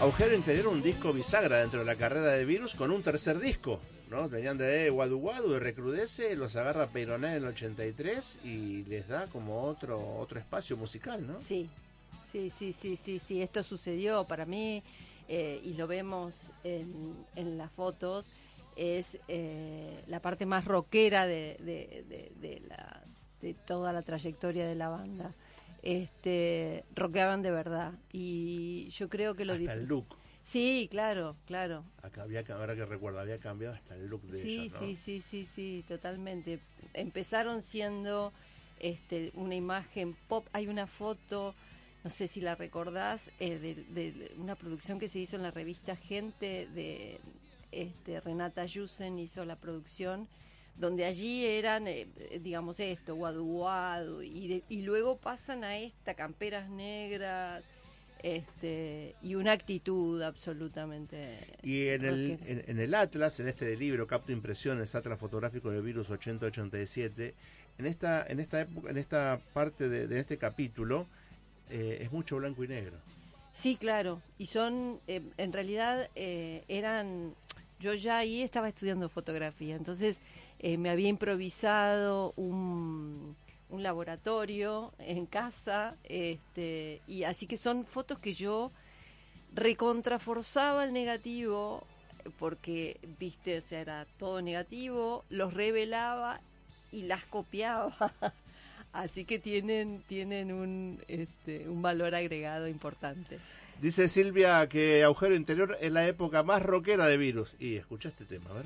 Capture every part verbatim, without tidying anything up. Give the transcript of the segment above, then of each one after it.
Agujero Interior, un disco bisagra dentro de la carrera de Virus, con un tercer disco, ¿no? Tenían de Guadu Guadu y Recrudece, los agarra Peyronet en el ochenta y tres y les da como otro otro espacio musical, ¿no? Sí, sí, sí, sí, sí, sí, esto sucedió para mí, eh, y lo vemos en, en las fotos, es eh, la parte más rockera de, de, de, de, la, de toda la trayectoria de la banda. Este, rockeaban de verdad y yo creo que lo hasta el look. Sí, claro, claro. Acá había, ahora que recuerdo, había cambiado hasta el look de sí, ellos, ¿no? Sí, sí, sí, sí, totalmente. Empezaron siendo este, una imagen pop. Hay una foto, no sé si la recordás, eh, de, de una producción que se hizo en la revista Gente, de este, Renata Yusen hizo la producción, donde allí eran, eh, digamos esto, Guadu Guadu, y, de, y luego pasan a esta, camperas negras, este y una actitud absolutamente. Y en el, en, en el Atlas, en este libro, Capto Impresiones, Atlas Fotográfico de Virus ochenta ochenta y siete, en esta, en esta época, en esta parte de, de este capítulo, eh, es mucho blanco y negro. Sí, claro, y son, eh, en realidad, eh, eran... Yo ya ahí estaba estudiando fotografía, entonces eh, me había improvisado un, un laboratorio en casa, este, y así que son fotos que yo recontraforzaba el negativo, porque, viste, o sea, era todo negativo, los revelaba y las copiaba, así que tienen, tienen un, este, un valor agregado importante. Dice Silvia que Agujero Interior es la época más rockera de Virus. Y escucha este tema, a ver.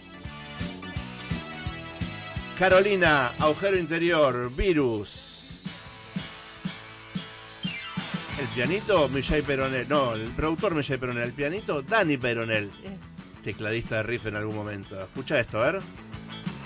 Carolina, Agujero Interior, Virus. El pianito, Michel Peronel. No, el productor Michel Peronel. El pianito, Dani Peronel. Tecladista de riff en algún momento. Escucha esto, a ver.